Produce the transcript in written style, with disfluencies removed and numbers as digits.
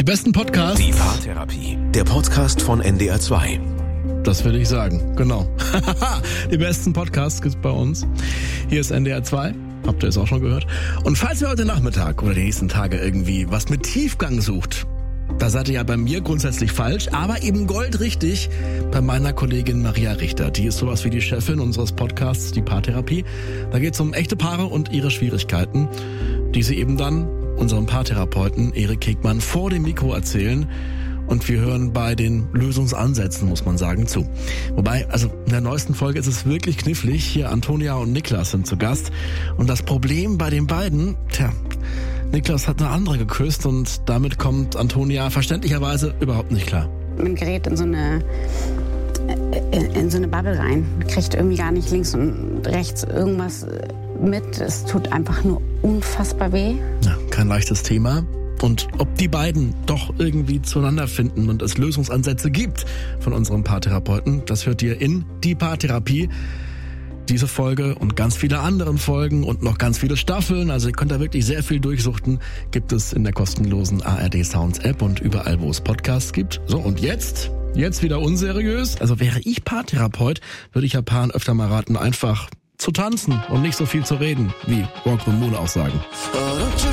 Die besten Podcasts. Die Paartherapie. Der Podcast von NDR 2. Das will ich sagen, genau. Die besten Podcasts gibt's bei uns. Hier ist NDR 2. Habt ihr es auch schon gehört? Und falls ihr heute Nachmittag oder die nächsten Tage irgendwie was mit Tiefgang sucht, da seid ihr ja bei mir grundsätzlich falsch, aber eben goldrichtig bei meiner Kollegin Maria Richter. Die ist sowas wie die Chefin unseres Podcasts, die Paartherapie. Da geht's um echte Paare und ihre Schwierigkeiten, die sie eben dann unserem Paartherapeuten Erik Hegmann vor dem Mikro erzählen. Und wir hören bei den Lösungsansätzen, muss man sagen, zu. Wobei, also in der neuesten Folge ist es wirklich knifflig. Hier Antonia und Niklas sind zu Gast. Und das Problem bei den beiden, Niklas hat eine andere geküsst und damit kommt Antonia verständlicherweise überhaupt nicht klar. Man gerät in so eine Bubble rein, kriegt irgendwie gar nicht links und rechts irgendwas mit. Es tut einfach nur unfassbar weh. Ja, kein leichtes Thema. Und ob die beiden doch irgendwie zueinander finden und es Lösungsansätze gibt von unserem Paartherapeuten, das hört ihr in die Paartherapie. Diese Folge und ganz viele anderen Folgen und noch ganz viele Staffeln, also ihr könnt da wirklich sehr viel durchsuchten, gibt es in der kostenlosen ARD Sounds App und überall, wo es Podcasts gibt. So, und jetzt wieder unseriös. Also wäre ich Paartherapeut, würde ich ja Paaren öfter mal raten, einfach zu tanzen und nicht so viel zu reden, wie Walk the Moon auch sagen. Oh, don't you